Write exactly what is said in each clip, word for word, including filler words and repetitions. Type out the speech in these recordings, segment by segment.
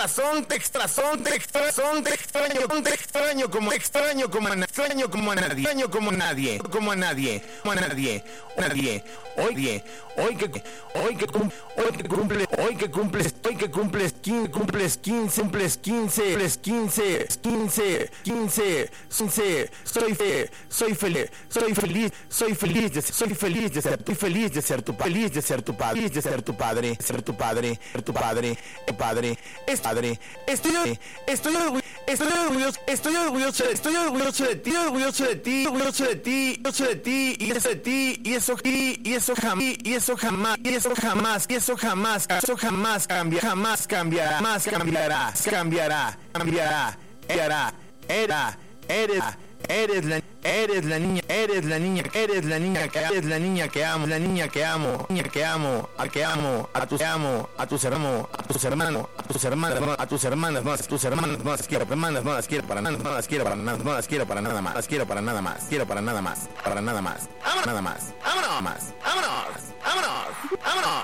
Son te extra, son te extra, son te extraño, son te extraño como extraño como a extraño como a nadie, extraño como nadie, como a nadie, como a nadie, nadie. Hoy die, hoy que hoy que cum, hoy que cumple, hoy que cumples, hoy que cumples quince, cumples quince, cumples quince, cumples quince, quince, quince, quince, soy fe, soy feliz, soy feliz, soy feliz de ser, soy feliz de ser, estoy feliz de ser tu padre, feliz de ser tu padre, feliz de ser tu padre, ser tu padre, ser tu padre, tu padre, es padre, estoy estoy orgulloso, estoy orgulloso, estoy orgulloso, estoy orgulloso de ti, orgulloso de ti, orgulloso de ti, orgulloso de ti, y eso de ti, y eso y eso jamás, y eso jamás, y eso jamás, y eso jamás, eso jamás cambia, jamás cambiará, jamás cambiará, cambiará, cambiará, cambiará, era, eres, eres la, eres la niña, eres la niña, eres la niña que eres la niña que amo, la niña que amo, niña que amo, al que amo, a tus amo, a tus hermanos, a tus hermanos, a tus hermanas, a tus hermanas, no, a tus hermanas, no las quiero, hermanas, no las quiero para nada, no las quiero para nada, no las quiero para nada más, las quiero para nada más, quiero para nada más, para nada más, nada más, vámonos más, vámonos, vámonos, vámonos,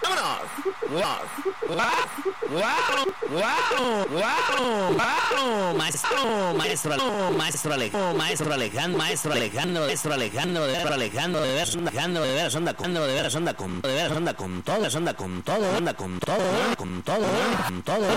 vámonos, wow, wow, wow, wow, maestro, maestro, maestro Alejandro, maestro Alejandro, maestro Alejandro, maestro Alejandro, de ver Alejandro, de ver Alejandro, de ver anda con, de ver anda con, de ver anda con todo, anda con todo, anda con todo, con todo, con todo,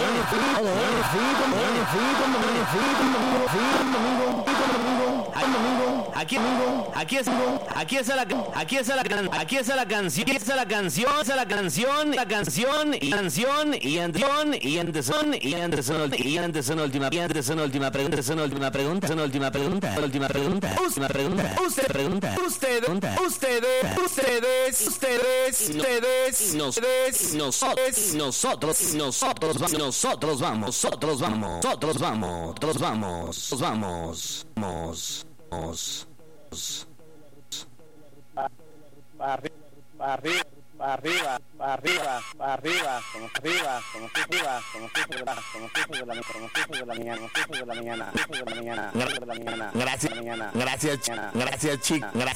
aquí, aquí es, aquí es la, aquí es la, aquí es la canción, aquí es la canción, es la canción, la canción y canción y canción y antes y antes y antes una última, y antes una última pregunta, es una última pregunta, una última pregunta, última pregunta, última pregunta, usted pregunta, ustedes, ustedes, ustedes, ustedes, ustedes, nosotros, nosotros, nosotros, nosotros, nosotros vamos, nosotros vamos, nosotros vamos, nosotros vamos, vamos, vamos, vamos, arriba, arriba, arriba, arriba, arriba, como arriba, como arriba, como de la, como de la, como de la mañana, como de la mañana, de la mañana, de la mañana. Gracias, gracias, gracias, chico, gracias.